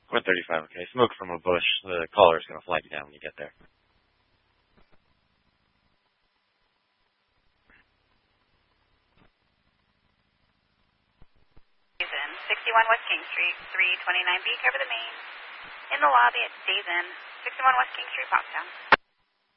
135, okay. Smoke from a bush. The caller is going to flag you down when you get there. Dazen, 61 West King Street, 329B, cover the main. In the lobby, it's Dazen, 61 West King Street, Pottstown.